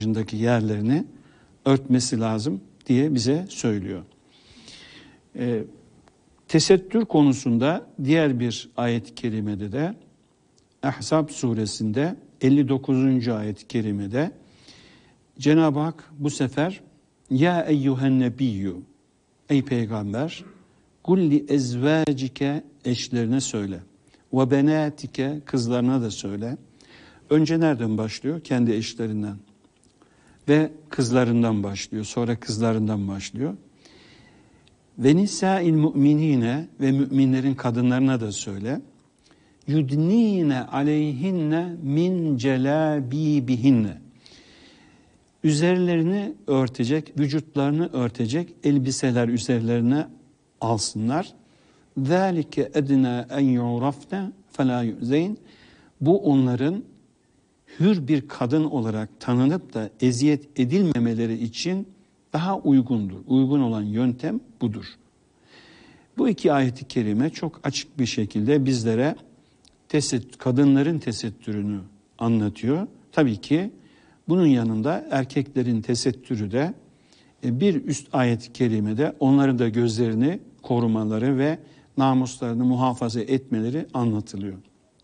dışındaki yerlerini örtmesi lazım diye bize söylüyor. Tesettür konusunda diğer bir ayet-i kerimede de Ahzab suresinde 59. ayet-i kerimede Cenab-ı Hak bu sefer ya eyyühen nebiyyü, ey peygamber, kulli ezvacike, eşlerine söyle, ve benatike, kızlarına da söyle. Önce nereden başlıyor? Kendi eşlerinden ve kızlarından başlıyor. Sonra kızlarından başlıyor. Ve nisa'il mu'minine, ve müminlerin kadınlarına da söyle. Yudnine aleyhinne min celabibihinne. Üzerlerini örtecek, vücutlarını örtecek elbiseler üzerlerine alsınlar. Zalike edna en yu'rafne fela yu'zeyn. Bu onların hür bir kadın olarak tanınıp da eziyet edilmemeleri için daha uygundur. Uygun olan yöntem budur. Bu iki ayet-i kerime çok açık bir şekilde bizlere kadınların tesettürünü anlatıyor. Tabii ki bunun yanında erkeklerin tesettürü de bir üst ayet-i kerimede onların da gözlerini korumaları ve namuslarını muhafaza etmeleri anlatılıyor.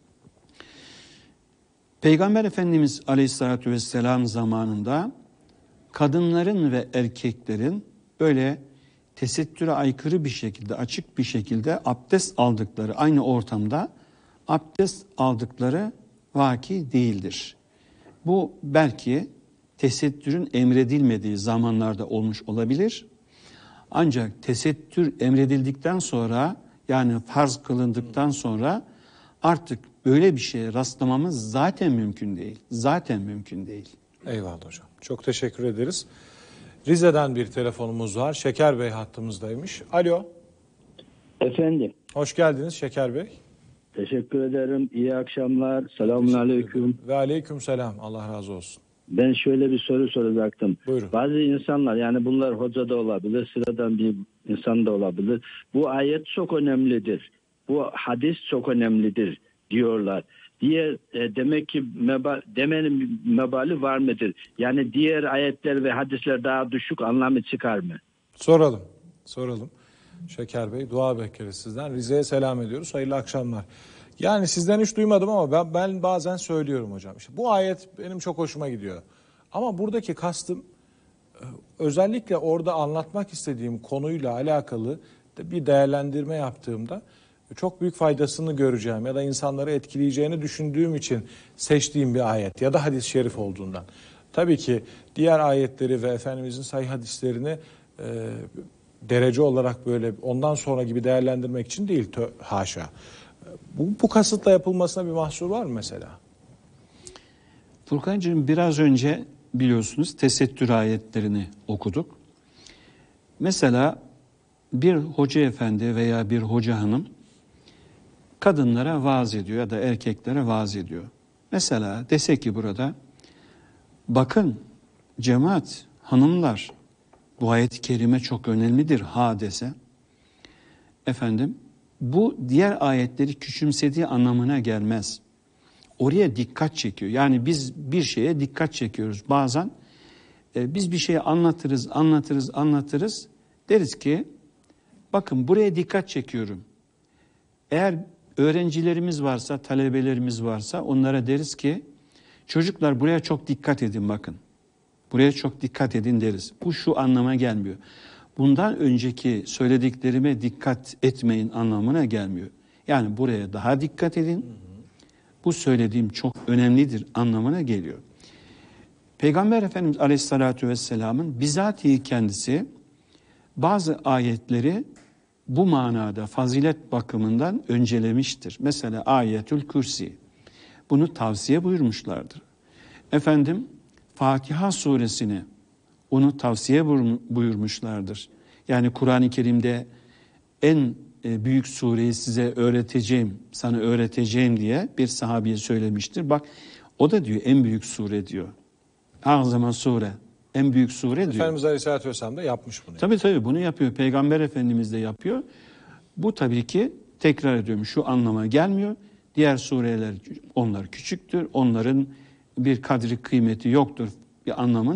Peygamber Efendimiz Aleyhisselatü Vesselam zamanında kadınların ve erkeklerin böyle tesettüre aykırı bir şekilde, açık bir şekilde abdest aldıkları, aynı ortamda abdest aldıkları vaki değildir. Bu belki tesettürün emredilmediği zamanlarda olmuş olabilir. Ancak tesettür emredildikten sonra, yani farz kılındıktan sonra artık böyle bir şeye rastlamamız zaten mümkün değil. Zaten mümkün değil. Eyvallah hocam. Çok teşekkür ederiz. Rize'den bir telefonumuz var. Şeker Bey hattımızdaymış. Alo. Efendim. Hoş geldiniz Şeker Bey. Teşekkür ederim. İyi akşamlar. Selamünaleyküm. Ve aleyküm selam. Allah razı olsun. Ben şöyle bir soru soracaktım. Buyurun. Bazı insanlar, yani bunlar hoca da olabilir, sıradan bir insan da olabilir. Bu ayet çok önemlidir. Bu hadis çok önemlidir diyorlar. Diğer demek ki demenin mebali var mıdır? Yani diğer ayetler ve hadisler daha düşük anlamı çıkar mı? Soralım. Şeker Bey, dua bekleriz sizden. Rize'ye selam ediyoruz. Hayırlı akşamlar. Yani sizden hiç duymadım ama ben bazen söylüyorum hocam. İşte bu ayet benim çok hoşuma gidiyor. Ama buradaki kastım özellikle orada anlatmak istediğim konuyla alakalı bir değerlendirme yaptığımda çok büyük faydasını göreceğim ya da insanları etkileyeceğini düşündüğüm için seçtiğim bir ayet ya da hadis-i şerif olduğundan. Tabii ki diğer ayetleri ve Efendimizin sahih hadislerini derece olarak böyle ondan sonra gibi değerlendirmek için değil, haşa. Bu kasıtla yapılmasına bir mahsur var mı mesela? Furkancığım, biraz önce biliyorsunuz tesettür ayetlerini okuduk. Mesela bir hoca efendi veya bir hoca hanım kadınlara vaaz ediyor ya da erkeklere vaaz ediyor. Mesela dese ki burada, bakın cemaat, hanımlar, bu ayet-i kerime çok önemlidir ha dese, efendim bu diğer ayetleri küçümsediği anlamına gelmez. Oraya dikkat çekiyor. Yani biz bir şeye dikkat çekiyoruz. Bazen biz bir şeyi anlatırız. Deriz ki bakın buraya dikkat çekiyorum. Eğer öğrencilerimiz varsa, talebelerimiz varsa onlara deriz ki çocuklar buraya çok dikkat edin bakın. Buraya çok dikkat edin deriz. Bu şu anlama gelmiyor. Bundan önceki söylediklerime dikkat etmeyin anlamına gelmiyor. Yani buraya daha dikkat edin. Bu söylediğim çok önemlidir anlamına geliyor. Peygamber Efendimiz Aleyhisselatü Vesselam'ın bizatihi kendisi bazı ayetleri bu manada fazilet bakımından öncelemiştir. Mesela Ayetül Kürsi. Bunu tavsiye buyurmuşlardır. Efendim Fatiha suresini onu tavsiye buyurmuşlardır. Yani Kur'an-ı Kerim'de en büyük sureyi size öğreteceğim, sana öğreteceğim diye bir sahabeye söylemiştir. Bak o da diyor en büyük sure diyor. Azama sure, en büyük sure diyor. Efendimiz Aleyhisselatü Vesselam da yapmış bunu. Tabii bunu yapıyor. Peygamber Efendimiz de yapıyor. Bu tabii ki tekrar ediyorum şu anlama gelmiyor. Diğer sureler onlar küçüktür. Onların bir kadri kıymeti yoktur bir anlamı